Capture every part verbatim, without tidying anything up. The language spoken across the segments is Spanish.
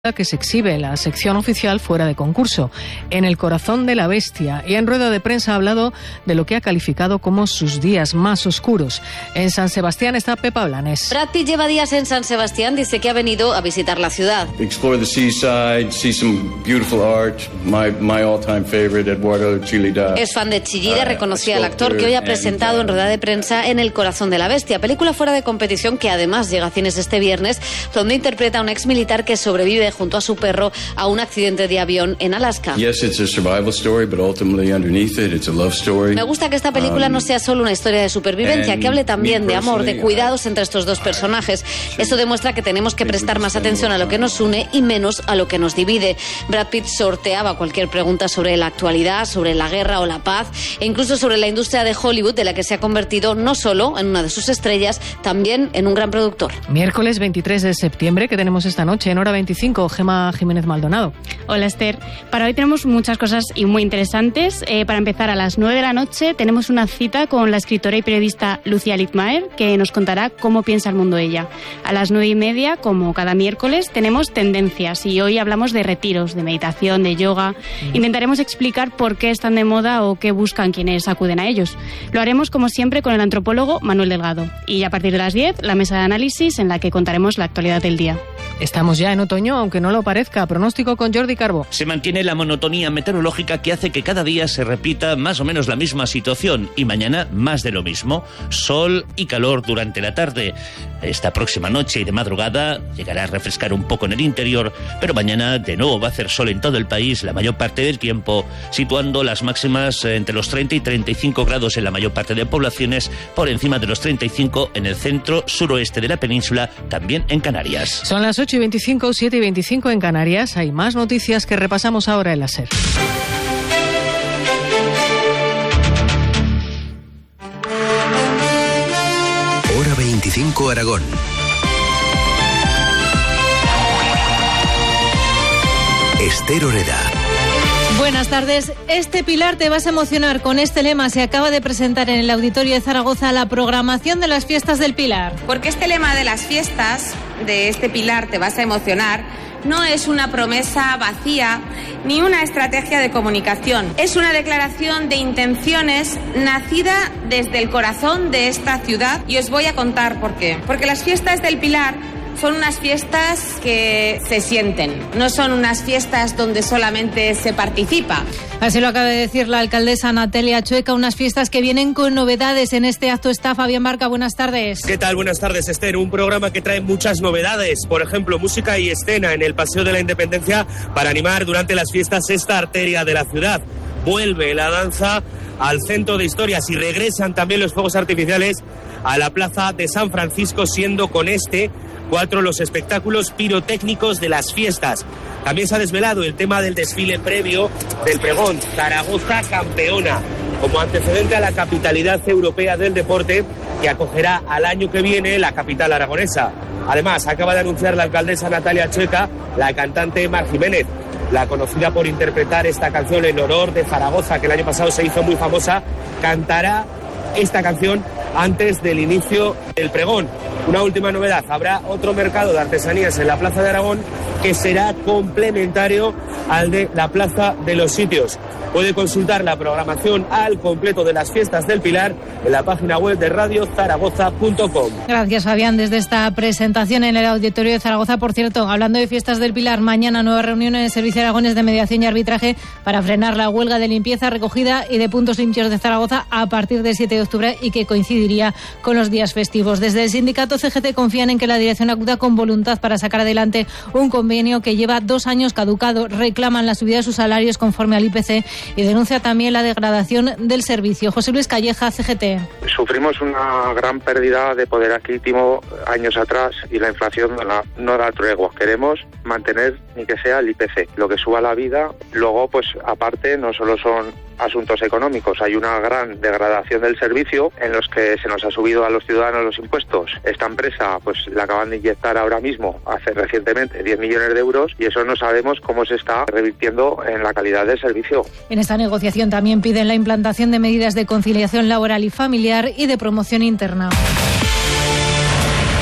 que se exhibe en la sección oficial fuera de concurso, En el corazón de la bestia, y en rueda de prensa ha hablado de lo que ha calificado como sus días más oscuros. En San Sebastián está Pepa Blanes. Brad Pitt lleva días en San Sebastián, dice que ha venido a visitar la ciudad. Explore the seaside, see some beautiful art. My my all-time favorite, Eduardo Chillida. Es fan de Chillida, reconocía al actor que hoy ha presentado en rueda de prensa En el corazón de la bestia, película fuera de competición que además llega a cines este viernes, donde interpreta a un ex militar que sobrevive junto a su perro a un accidente de avión en Alaska. Yes, it's a survival story, but ultimately underneath it, it's a love story. Me gusta que esta película no sea solo una historia de supervivencia, que hable también de amor, de cuidados entre estos dos personajes. Esto demuestra que tenemos que prestar más atención a lo que nos une y menos a lo que nos divide. Brad Pitt sorteaba cualquier pregunta sobre la actualidad, sobre la guerra o la paz, e incluso sobre la industria de Hollywood, de la que se ha convertido no solo en una de sus estrellas, también en un gran productor. Miércoles veintitrés de septiembre, que tenemos esta noche en hora veinticinco, Gemma Jiménez Maldonado. Hola Esther, para hoy tenemos muchas cosas y muy interesantes. Eh, para empezar, a las nueve de la noche tenemos una cita con la escritora y periodista Lucía Littmaer, que nos contará cómo piensa el mundo ella. A las nueve y media, como cada miércoles, tenemos tendencias y hoy hablamos de retiros, de meditación, de yoga. Mm. Intentaremos explicar por qué están de moda o qué buscan quienes acuden a ellos. Lo haremos como siempre con el antropólogo Manuel Delgado. Y a partir de las diez, la mesa de análisis en la que contaremos la actualidad del día. Estamos ya en otoño, aunque no lo parezca. Pronóstico con Jordi Carbo. Se mantiene la monotonía meteorológica que hace que cada día se repita más o menos la misma situación y mañana más de lo mismo. Sol y calor durante la tarde. Esta próxima noche y de madrugada llegará a refrescar un poco en el interior, pero mañana de nuevo va a hacer sol en todo el país la mayor parte del tiempo, situando las máximas entre los treinta y treinta y cinco grados en la mayor parte de poblaciones, por encima de los treinta y cinco en el centro suroeste de la península, también en Canarias. Son las ocho y veinticinco, siete y veinticinco en Canarias. Hay más noticias que repasamos ahora en la SER. Hora veinticinco Aragón. Esther Oreda. Buenas tardes. Este pilar te vas a emocionar. Con este lema se acaba de presentar en el Auditorio de Zaragoza la programación de las fiestas del Pilar. Porque este lema de las fiestas de este pilar te vas a emocionar no es una promesa vacía ni una estrategia de comunicación. Es una declaración de intenciones nacida desde el corazón de esta ciudad y os voy a contar por qué. Porque las fiestas del Pilar son unas fiestas que se sienten, no son unas fiestas donde solamente se participa. Así lo acaba de decir la alcaldesa Natalia Chueca, unas fiestas que vienen con novedades. En este acto está Fabián Barca. Buenas tardes. ¿Qué tal? Buenas tardes, Esther. Un programa que trae muchas novedades, por ejemplo, música y escena en el Paseo de la Independencia para animar durante las fiestas esta arteria de la ciudad. Vuelve la danza al centro de historias y regresan también los fuegos artificiales a la plaza de San Francisco, siendo con este cuatro los espectáculos pirotécnicos de las fiestas. También se ha desvelado el tema del desfile previo del pregón Zaragoza Campeona, como antecedente a la capitalidad europea del deporte que acogerá al año que viene la capital aragonesa. Además, acaba de anunciar la alcaldesa Natalia Chueca, la cantante Mar Jiménez, la conocida por interpretar esta canción en honor de Zaragoza, que el año pasado se hizo muy famosa, cantará esta canción antes del inicio del pregón. Una última novedad, habrá otro mercado de artesanías en la Plaza de Aragón que será complementario al de la Plaza de los Sitios. Puede consultar la programación al completo de las fiestas del Pilar en la página web de radio zaragoza punto com. Gracias, Fabián, desde esta presentación en el Auditorio de Zaragoza. Por cierto, hablando de fiestas del Pilar, mañana nueva reunión en el Servicio Aragonés de Mediación y Arbitraje para frenar la huelga de limpieza, recogida y de puntos limpios de Zaragoza a partir del siete de octubre y que coincidiría con los días festivos. Desde el sindicato C G T confían en que la dirección acuda con voluntad para sacar adelante un convenio que lleva dos años caducado. Reclaman la subida de sus salarios conforme al I P C y denuncia también la degradación del servicio. José Luis Calleja, C G T. Sufrimos una gran pérdida de poder adquisitivo años atrás y la inflación no da, no da tregua. Queremos mantener ni que sea el I P C, lo que suba la vida. Luego, pues aparte, no solo son asuntos económicos, hay una gran degradación del servicio en los que se nos ha subido a los ciudadanos los impuestos. Esta empresa pues la acaban de inyectar ahora mismo, hace recientemente, diez millones de euros y eso no sabemos cómo se está revirtiendo en la calidad del servicio. En esta negociación también piden la implantación de medidas de conciliación laboral y familiar y de promoción interna.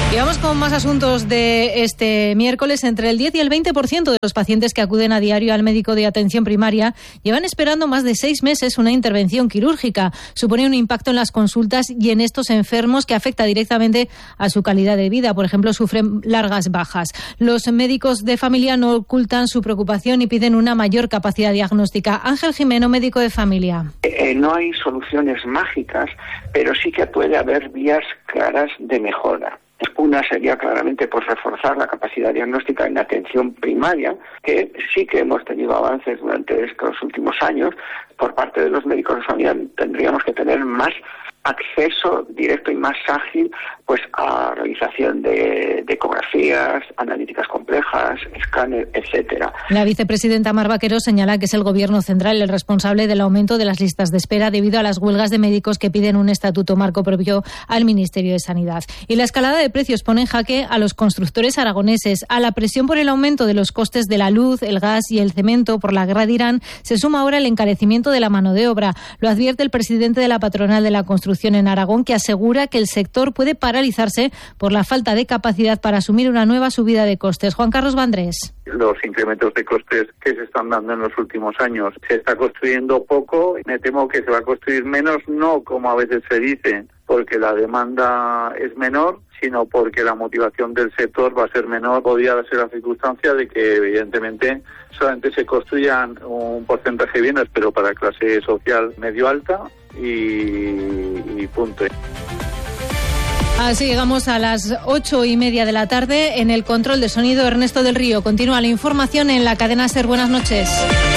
Y vamos con más asuntos de este miércoles. Entre el diez y el veinte por ciento de los pacientes que acuden a diario al médico de atención primaria llevan esperando más de seis meses una intervención quirúrgica. Supone un impacto en las consultas y en estos enfermos que afecta directamente a su calidad de vida. Por ejemplo, sufren largas bajas. Los médicos de familia no ocultan su preocupación y piden una mayor capacidad diagnóstica. Ángel Jimeno, médico de familia. Eh, no hay soluciones mágicas, pero sí que puede haber vías claras de mejora. Una sería claramente pues reforzar la capacidad diagnóstica en la atención primaria, que sí que hemos tenido avances durante estos últimos años. Por parte de los médicos de familia tendríamos que tener más acceso directo y más ágil pues a realización de, de ecografías, analíticas complejas, escáner, etcétera. La vicepresidenta Mar Vaquero señala que es el Gobierno central el responsable del aumento de las listas de espera debido a las huelgas de médicos que piden un estatuto marco propio al Ministerio de Sanidad. Y la escalada de precios pone en jaque a los constructores aragoneses. A la presión por el aumento de los costes de la luz, el gas y el cemento por la guerra de Irán se suma ahora el encarecimiento de la mano de obra. Lo advierte el presidente de la patronal de la construcción en Aragón, que asegura que el sector puede paralizarse por la falta de capacidad para asumir una nueva subida de costes. Juan Carlos Vandrés. Los incrementos de costes que se están dando en los últimos años. Se está construyendo poco, me temo que se va a construir menos, no como a veces se dice, porque la demanda es menor, sino porque la motivación del sector va a ser menor. Podría ser la circunstancia de que, evidentemente, solamente se construyan un porcentaje de bienes, pero para clase social medio-alta y, y punto. Así llegamos a las ocho y media de la tarde. En el control de sonido, Ernesto del Río. Continúa la información en la cadena SER. Buenas noches.